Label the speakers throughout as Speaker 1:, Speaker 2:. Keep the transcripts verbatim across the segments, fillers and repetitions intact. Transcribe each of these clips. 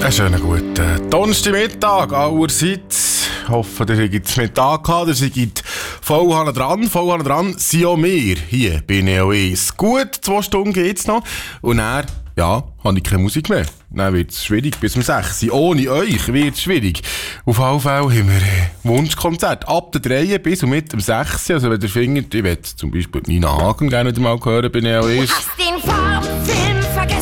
Speaker 1: Einen schönen guten Donnerstagmittag allerseits. Ich hoffe, ihr seid es Mittag gehabt, ihr seid voll dran, voll dran, sind auch wir hier bei Neo eins. Gut, zwei Stunden geht's noch und dann, ja, habe ich keine Musik mehr. Dann wird es schwierig bis um sechs. Ohne euch wird es schwierig. Auf jeden Fall haben wir ein Wunschkonzert. Ab der drei bis und mit um sechs. Also wenn ihr findet, ich möchte zum Beispiel Nina Hagen gerne mal hören bei Neo eins.
Speaker 2: Du hast den Farbfilm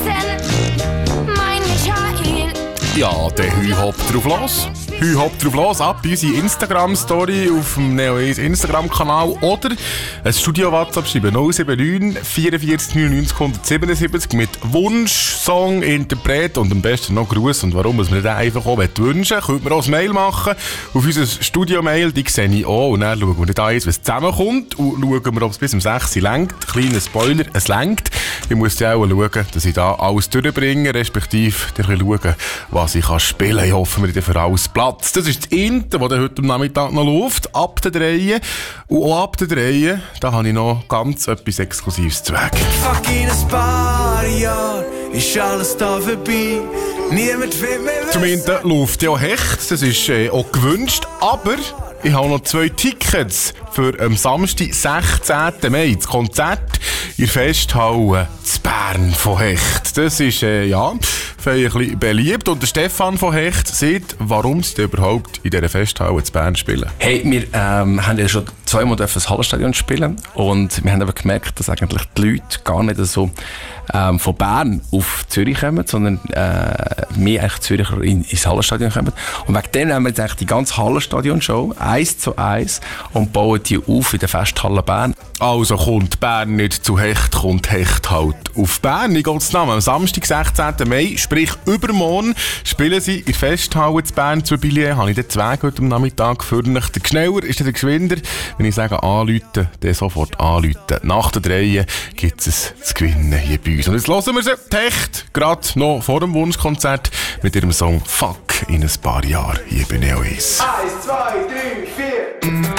Speaker 2: vergessen, mein Michael.
Speaker 1: Ja, der Hü hopp drauf los. Hü hopp drauf los, ab in unsere Instagram-Story auf dem Neo eins Instagram-Kanal oder ein Studio-WhatsApp schreiben null sieben neun vierundvierzig neunundneunzig hundertsiebenundsiebzig mit Wunsch, Song, Interpret und am besten noch Gruß. Und warum wir den einfach auch wünschen, könnt ihr auch ein Mail machen auf unser Studio-Mail, die sehe ich auch. Und dann schauen wir da jetzt, was zusammenkommt und schauen wir, ob es bis um sechs Uhr reicht. Kleiner Spoiler, es reicht. Ich muss ja auch schauen, dass ich da alles durchbringe, respektive schauen, was ich spielen kann. Ich hoffe, wir haben für alles Platz. Das ist das Inter, das heute am Nachmittag noch läuft, ab der drei. Und auch ab der drei, da habe ich noch ganz etwas Exklusives zu weg.
Speaker 3: Fuck in ein paar Jahren ist alles da vorbei. Niemand will mehr.
Speaker 1: Zum Inter läuft ja auch Hecht, das ist äh, auch gewünscht, aber ich habe noch zwei Tickets für am Samstag, sechzehnten Mai, das Konzert in der Festhalle zu Bern von Hecht. Das ist, äh, ja, ein bisschen beliebt. Und der Stefan von Hecht sieht, warum sie überhaupt in dieser Festhalle zu Bern spielen.
Speaker 4: Hey, wir ähm, haben ja schon zweimal das Hallenstadion spielen und wir haben aber gemerkt, dass eigentlich die Leute gar nicht so ähm, von Bern auf Zürich kommen, sondern äh, wir eigentlich Züricher in, ins Hallenstadion kommen. Und wegen dem haben wir jetzt eigentlich die ganze Hallenstadion-Show eins zu eins und bauen die auf in der Festhalle Bern.
Speaker 1: Also kommt Bern nicht zu Hecht, kommt Hecht halt auf Bern. Ich gehe zu Namen. Am Samstag, sechzehnten Mai, sprich übermorgen, spielen sie in der Festhalle zu Bern zu Billet. Habe ich den Zweig heute am Nachmittag für mich. Der schneller ist der geschwinder. Wenn ich sage anrufen, dann sofort anrufen. Nach der drei gibt es zu gewinnen hier bei uns. Und jetzt hören wir sie, die Hecht, gerade noch vor dem Wunschkonzert mit ihrem Song «Fuck» in ein paar Jahren hier bei Neo eins.
Speaker 3: Eins, zwei, drei, vier.